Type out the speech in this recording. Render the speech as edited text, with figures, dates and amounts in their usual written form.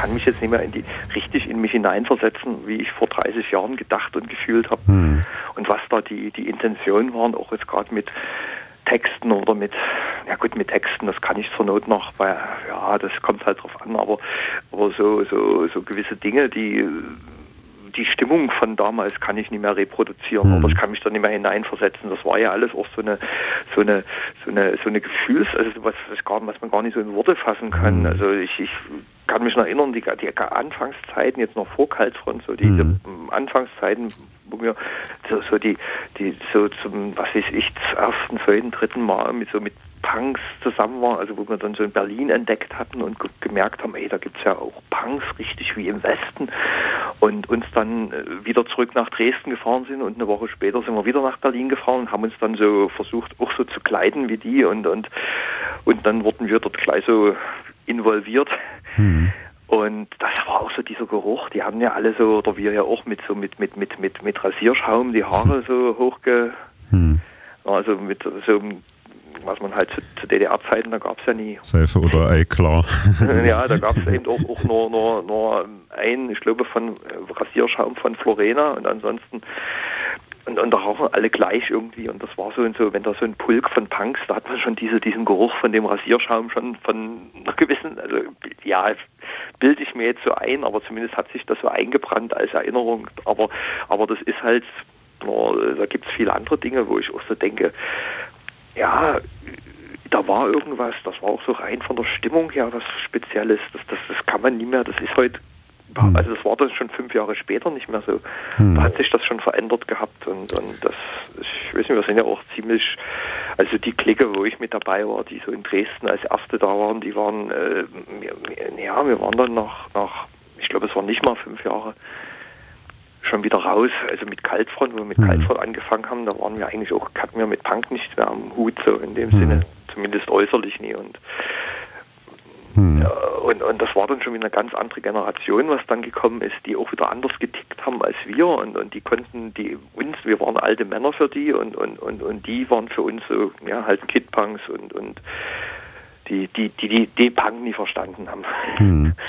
kann mich jetzt nicht mehr richtig in mich hineinversetzen, wie ich vor 30 Jahren gedacht und gefühlt habe. Und was da die Intentionen waren, auch jetzt gerade mit Texten oder mit Texten, das kann ich zur Not noch, weil, ja, das kommt halt drauf an, aber so gewisse Dinge, die Stimmung von damals kann ich nicht mehr reproduzieren oder ich kann mich da nicht mehr hineinversetzen. Das war ja alles auch so eine Gefühls, also was man gar nicht so in Worte fassen kann. Also ich kann mich noch erinnern, die Anfangszeiten, jetzt noch vor Kaltfront, so diese Anfangszeiten, wo wir so zum, was weiß ich, zum ersten, zweiten, dritten Mal mit Punks zusammen waren, also wo wir dann so in Berlin entdeckt hatten und gemerkt haben, da gibt's ja auch Punks, richtig wie im Westen, und uns dann wieder zurück nach Dresden gefahren sind und eine Woche später sind wir wieder nach Berlin gefahren und haben uns dann so versucht, auch so zu kleiden wie die und dann wurden wir dort gleich so involviert. Und das war auch so dieser Geruch, die haben ja alle so, oder wir ja auch mit Rasierschaum die Haare so also mit so, was man halt zu DDR-Zeiten, da gab es ja nie. Seife oder Eiklar. Ja, da gab es eben auch nur einen, ich glaube, von Rasierschaum von Florena und ansonsten und da rauchen alle gleich irgendwie und das war so, wenn da so ein Pulk von Punks, da hat man schon diesen Geruch von dem Rasierschaum schon von einer gewissen, also ja, bilde ich mir jetzt so ein, aber zumindest hat sich das so eingebrannt als Erinnerung, aber das ist halt, da gibt es viele andere Dinge, wo ich auch so denke, ja, da war irgendwas, das war auch so rein von der Stimmung her was Spezielles, das kann man nie mehr, das ist heute, also das war dann schon 5 Jahre später nicht mehr so, da hat sich das schon verändert gehabt und das, ich weiß nicht, wir sind ja auch ziemlich, also die Clique, wo ich mit dabei war, die so in Dresden als Erste da waren, die waren, wir waren dann nach, ich glaube es waren nicht mal 5 Jahre, schon wieder raus, also mit Kaltfront, wo wir mit Kaltfront angefangen haben, da waren wir eigentlich auch, hatten wir mit Punk nichts mehr am Hut, so in dem Sinne, zumindest äußerlich nie und das war dann schon wieder eine ganz andere Generation, was dann gekommen ist, die auch wieder anders getickt haben als wir und die konnten wir waren alte Männer für die und die waren für uns so, ja, halt Kid-Punks und die Punk nie verstanden haben.